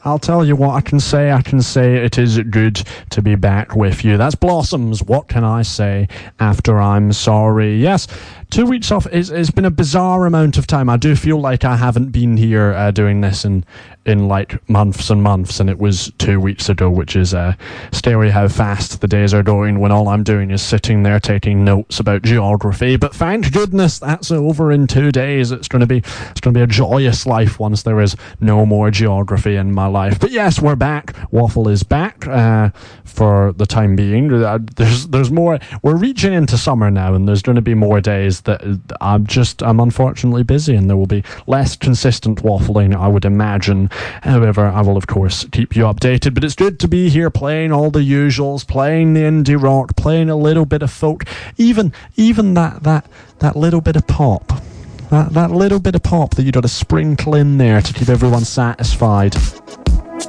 I'll tell you what I can say. I can say it is good to be back with you. That's Blossoms. What can I say after I'm sorry? Yes, 2 weeks off. It's been a bizarre amount of time. I do feel like I haven't been here doing this in like months and months, and it was 2 weeks ago, which is scary how fast the days are going when all I'm doing is sitting there taking notes about geography. But thank goodness that's over in 2 days. It's going to be a joyous life once there is no more geography in my life. But yes, we're back. Waffle is back for the time being. There's more. We're reaching into summer now, and there's going to be more days that I'm unfortunately busy, and there will be less consistent waffling, I would imagine. However, I will of course keep you updated. But it's good to be here playing all the usuals, playing the indie rock, playing a little bit of folk, even that little bit of pop. That little bit of pop that you got to sprinkle in there to keep everyone satisfied.